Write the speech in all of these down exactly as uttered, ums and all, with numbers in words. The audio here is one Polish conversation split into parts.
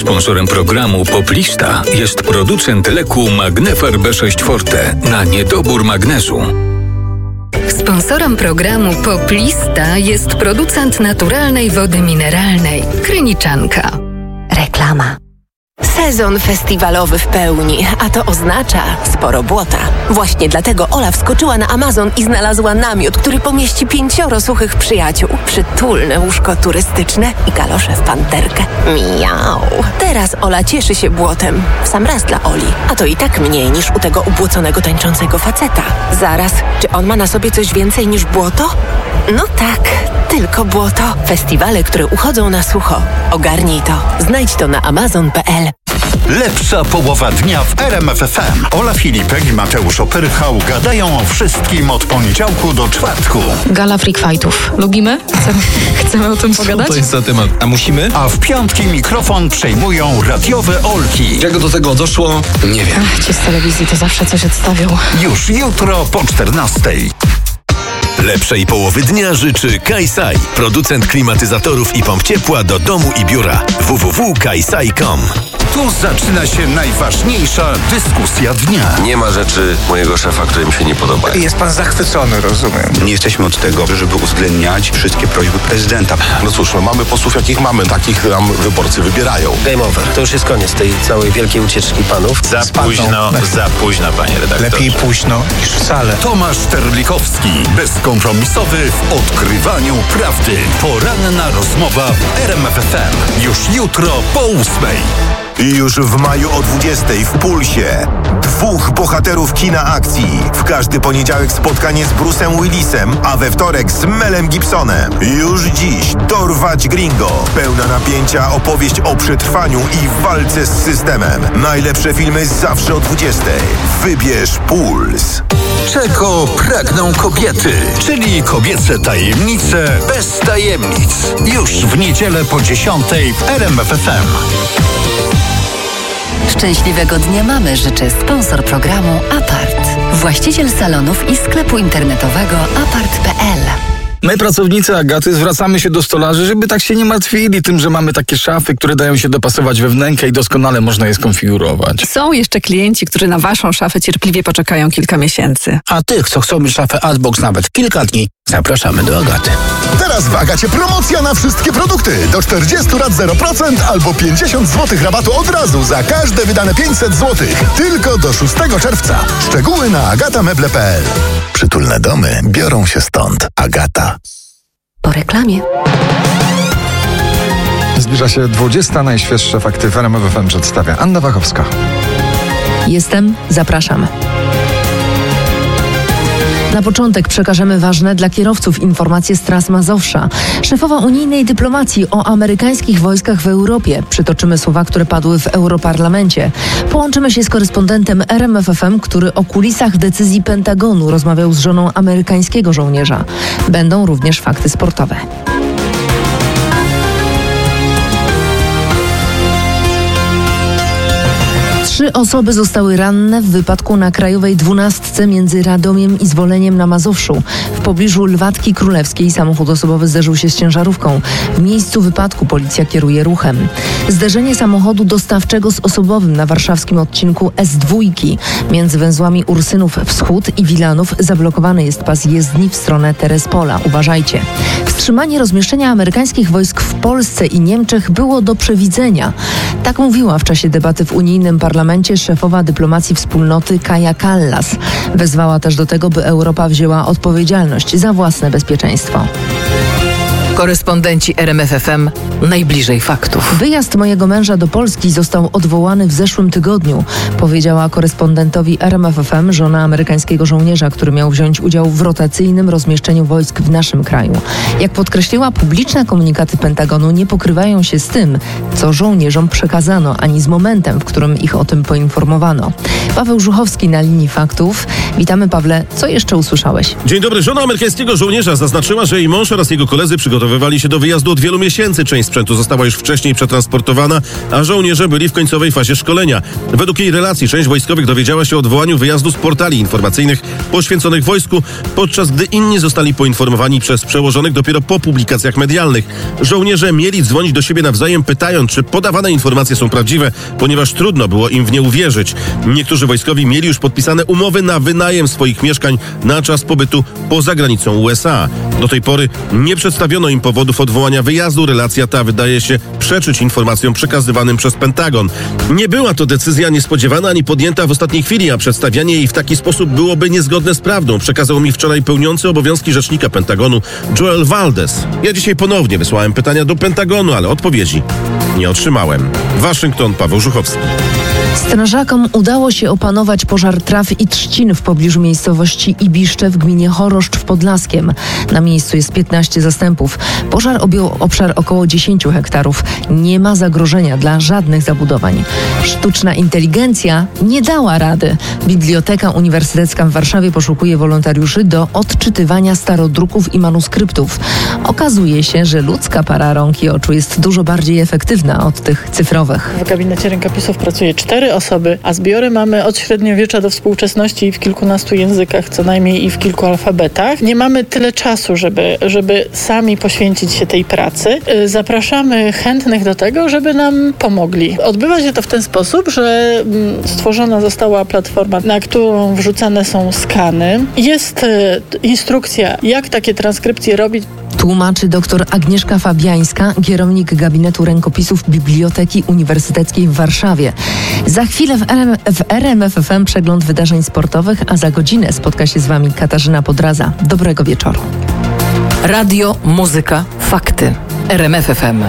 Sponsorem programu Poplista jest producent leku Magnefar B sześć Forte na niedobór magnezu. Sponsorem programu Poplista jest producent naturalnej wody mineralnej Kryniczanka. Reklama. Sezon festiwalowy w pełni, a to oznacza sporo błota. Właśnie dlatego Ola wskoczyła na Amazon i znalazła namiot, który pomieści pięcioro suchych przyjaciół. Przytulne łóżko turystyczne i kalosze w panterkę. Miau. Teraz Ola cieszy się błotem. W sam raz dla Oli. A to i tak mniej niż u tego ubłoconego tańczącego faceta. Zaraz, czy on ma na sobie coś więcej niż błoto? No tak, tylko błoto. Festiwale, które uchodzą na sucho. Ogarnij to. Znajdź to na amazon kropka p l. Lepsza połowa dnia w R M F F M. Ola Filipek i Mateusz Opyrchał gadają o wszystkim od poniedziałku do czwartku. Gala Freak Fightów. Lubimy? Chcemy, chcemy o tym pogadać? Co to jest za temat? A musimy? A w piątki mikrofon przejmują radiowe Olki. Jak do tego doszło? Nie wiem. Ach, ci z telewizji to zawsze coś odstawią. Już jutro po czternastej. Lepszej połowy dnia życzy Kajsaj, producent klimatyzatorów i pomp ciepła do domu i biura. w w w kropka kajsaj kropka com. Tu zaczyna się najważniejsza dyskusja dnia. Nie ma rzeczy mojego szefa, które mi się nie podobają. Jest pan zachwycony, rozumiem. Nie jesteśmy od tego, żeby uwzględniać wszystkie prośby prezydenta. No cóż, no mamy posłów jakich mamy, takich nam wyborcy wybierają. Game over. To już jest koniec tej całej wielkiej ucieczki panów. Za Spadną. późno, za późno, panie redaktorze. Lepiej późno niż wcale. Tomasz Terlikowski, bezkompromisowy w odkrywaniu prawdy. Poranna rozmowa w R M F F M. Już jutro po ósmej. I już w maju o dwudziestej w Pulsie. Dwóch bohaterów kina akcji. W każdy poniedziałek spotkanie z Bruce'em Willisem, a we wtorek z Melem Gibsonem. Już dziś dorwać Gringo. Pełna napięcia opowieść o przetrwaniu i walce z systemem. Najlepsze filmy zawsze o dwudziestej. Wybierz Puls. Czego pragną kobiety, czyli kobiece tajemnice bez tajemnic. Już w niedzielę po dziesiątej w R M F F M. Szczęśliwego dnia mamy życzy sponsor programu Apart. Właściciel salonów i sklepu internetowego apart kropka p l. My, pracownicy Agaty, zwracamy się do stolarzy, żeby tak się nie martwili tym, że mamy takie szafy, które dają się dopasować we wnękę i doskonale można je skonfigurować. Są jeszcze klienci, którzy na waszą szafę cierpliwie poczekają kilka miesięcy. A tych, co chcą mieć szafę Artbox nawet kilka dni, zapraszamy do Agaty. Teraz w Agacie promocja na wszystkie produkty. Do czterdziestu lat zero procent albo pięćdziesiąt złotych rabatu od razu za każde wydane pięćset złotych. Tylko do szóstego czerwca. Szczegóły na agatameble kropka p l. Przytulne domy biorą się stąd. Agata. Po reklamie. Zbliża się dwudziesta. Najświeższe fakty w R M F F M przedstawia Anna Wachowska. Jestem, zapraszam. Na początek przekażemy ważne dla kierowców informacje z tras Mazowsza. Szefowa unijnej dyplomacji o amerykańskich wojskach w Europie. Przytoczymy słowa, które padły w Europarlamencie. Połączymy się z korespondentem R M F F M, który o kulisach decyzji Pentagonu rozmawiał z żoną amerykańskiego żołnierza. Będą również fakty sportowe. Trzy osoby zostały ranne w wypadku na Krajowej dwunastce między Radomiem i Zwoleniem na Mazowszu. W pobliżu Lwatki Królewskiej samochód osobowy zderzył się z ciężarówką. W miejscu wypadku policja kieruje ruchem. Zderzenie samochodu dostawczego z osobowym na warszawskim odcinku S dwa między węzłami Ursynów Wschód i Wilanów zablokowany jest pas jezdni w stronę Terespola. Uważajcie. Wstrzymanie rozmieszczenia amerykańskich wojsk w Polsce i Niemczech było do przewidzenia. Tak mówiła w czasie debaty w unijnym parlamencie szefowa dyplomacji wspólnoty Kaja Kallas. Wezwała też do tego, by Europa wzięła odpowiedzialność za własne bezpieczeństwo. Korespondenci R M F F M najbliżej faktów. Wyjazd mojego męża do Polski został odwołany w zeszłym tygodniu, powiedziała korespondentowi R M F F M żona amerykańskiego żołnierza, który miał wziąć udział w rotacyjnym rozmieszczeniu wojsk w naszym kraju. Jak podkreśliła, publiczne komunikaty Pentagonu nie pokrywają się z tym, co żołnierzom przekazano, ani z momentem, w którym ich o tym poinformowano. Paweł Żuchowski na linii faktów. Witamy, Pawle. Co jeszcze usłyszałeś? Dzień dobry. Żona amerykańskiego żołnierza zaznaczyła, że jej mąż oraz jego koledzy przygotowali przygotowywali się do wyjazdu od wielu miesięcy. Część sprzętu została już wcześniej przetransportowana, a żołnierze byli w końcowej fazie szkolenia. Według jej relacji część wojskowych dowiedziała się o odwołaniu wyjazdu z portali informacyjnych poświęconych wojsku, podczas gdy inni zostali poinformowani przez przełożonych dopiero po publikacjach medialnych. Żołnierze mieli dzwonić do siebie nawzajem, pytając, czy podawane informacje są prawdziwe, ponieważ trudno było im w nie uwierzyć. Niektórzy wojskowi mieli już podpisane umowy na wynajem swoich mieszkań na czas pobytu poza granicą U S A. Do tej pory nie przedstawiono im powodów odwołania wyjazdu. Relacja ta wydaje się przeczyć informacjom przekazywanym przez Pentagon. Nie była to decyzja niespodziewana ani podjęta w ostatniej chwili, a przedstawianie jej w taki sposób byłoby niezgodne z prawdą, przekazał mi wczoraj pełniący obowiązki rzecznika Pentagonu Joel Valdez. Ja dzisiaj ponownie wysłałem pytania do Pentagonu, ale odpowiedzi nie otrzymałem. Waszyngton, Paweł Żuchowski. Strażakom udało się opanować pożar traw i trzcin w pobliżu miejscowości Ibiszcze w gminie Choroszcz w Podlaskiem. Na miejscu jest piętnaście zastępów. Pożar objął obszar około dziesięć hektarów. Nie ma zagrożenia dla żadnych zabudowań. Sztuczna inteligencja nie dała rady. Biblioteka Uniwersytecka w Warszawie poszukuje wolontariuszy do odczytywania starodruków i manuskryptów. Okazuje się, że ludzka para rąk i oczu jest dużo bardziej efektywna od tych cyfrowych. W gabinecie rękopisów pracuje cztery osoby, a zbiory mamy od średniowiecza do współczesności w kilkunastu językach co najmniej i w kilku alfabetach. Nie mamy tyle czasu, żeby, żeby sami poświęcić się tej pracy. Zapraszamy chętnych do tego, żeby nam pomogli. Odbywa się to w ten sposób, że stworzona została platforma, na którą wrzucane są skany. Jest instrukcja, jak takie transkrypcje robić. Tłumaczy dr Agnieszka Fabiańska, kierownik gabinetu rękopisów Biblioteki Uniwersyteckiej w Warszawie. Za chwilę w, R M, w R M F F M przegląd wydarzeń sportowych, a za godzinę spotka się z Wami Katarzyna Podraza. Dobrego wieczoru. Radio, muzyka, fakty. R M F F M.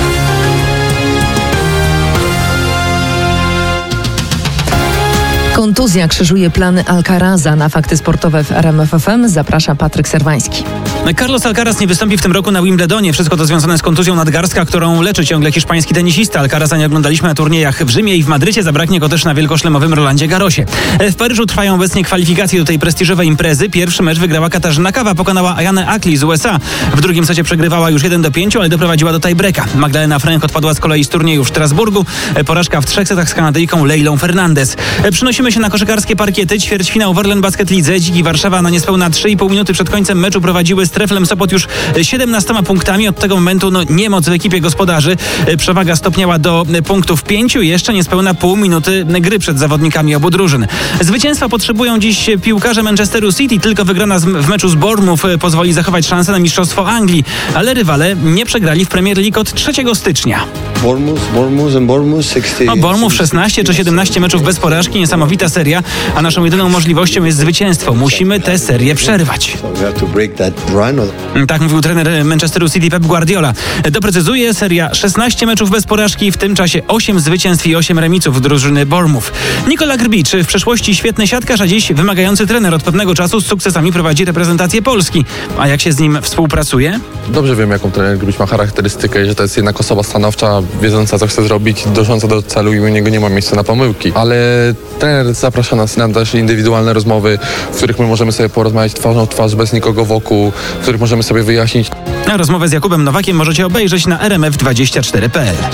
Kontuzja krzyżuje plany Alcaraza. Na fakty sportowe w R M F F M zaprasza Patryk Serwański. Carlos Alcaraz nie wystąpi w tym roku na Wimbledonie. Wszystko to związane z kontuzją nadgarstka, którą leczy ciągle hiszpański tenisista. Alcaraza nie oglądaliśmy na turniejach w Rzymie i w Madrycie. Zabraknie go też na wielkoszlemowym Rolandzie Garrosie. W Paryżu trwają obecnie kwalifikacje do tej prestiżowej imprezy. Pierwszy mecz wygrała Katarzyna Kawa. Pokonała Ayanę Akli z U S A. W drugim secie przegrywała już jeden do pięciu, ale doprowadziła do tiebreaka. Magdalena Frank odpadła z kolei z turnieju w Strasburgu. Porażka w trzech setach z Kanadyjką Leilą Fernandez. Przenosimy się na koszykarskie parkiety. Ćwierćfinał w Orlen Basket Lidze. Dziki Warszawa na niespełna trzy i pół minuty przed końcem meczu prowadziły z Treflem Sopot już siedemnastoma punktami. Od tego momentu no, niemoc w ekipie gospodarzy. Przewaga stopniała do punktów pięciu i jeszcze niespełna pół minuty gry przed zawodnikami obu drużyn. Zwycięstwa potrzebują dziś piłkarze Manchesteru City. Tylko wygrana w meczu z Bournemouth pozwoli zachować szansę na mistrzostwo Anglii. Ale rywale nie przegrali w Premier League od trzeciego stycznia. Bournemouth, Bournemouth and Bournemouth sixty. O, Bournemouth szesnaście czy siedemnaście meczów bez porażki. Niesamowita seria, a naszą jedyną możliwością jest zwycięstwo. Musimy tę serię przerwać. Tak mówił trener Manchesteru City Pep Guardiola. Doprecyzuję, seria szesnaście meczów bez porażki, w tym czasie osiem zwycięstw i osiem remisów drużyny Bournemouth. Nikola Grbicz, w przeszłości świetny siatkarz, a dziś wymagający trener. Od pewnego czasu z sukcesami prowadzi reprezentację Polski. A jak się z nim współpracuje? Dobrze wiem, jaką trener Grbicz ma charakterystykę i że to jest jednak osoba stanowcza, wiedząca, co chce zrobić, dążąca do celu i u niego nie ma miejsca na pomyłki. Ale trener zaprasza nas na też indywidualne rozmowy, w których my możemy sobie porozmawiać twarzą w twarz, bez nikogo wokół, w których możemy sobie wyjaśnić. A rozmowę z Jakubem Nowakiem możecie obejrzeć na r m f dwadzieścia cztery kropka p l.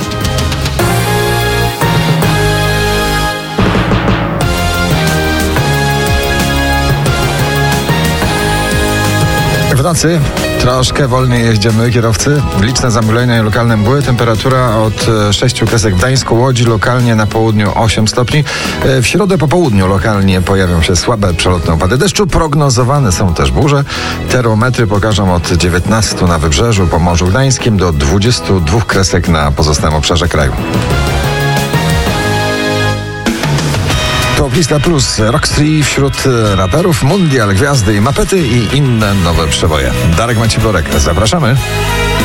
W nocy troszkę wolniej jeździmy, kierowcy. Liczne zamulenia i lokalne mgły. Temperatura od sześciu kresek w Gdańsku, Łodzi, lokalnie na południu osiem stopni. W środę po południu lokalnie pojawią się słabe przelotne opady deszczu. Prognozowane są też burze. Termometry pokażą od dziewiętnastu na Wybrzeżu, po Morzu Gdańskim do dwudziestu dwóch kresek na pozostałym obszarze kraju. Poplista Plus, Rockstreet wśród raperów, Mundial, Gwiazdy i Mapety i inne nowe przeboje. Darek Maciej Borek, zapraszamy.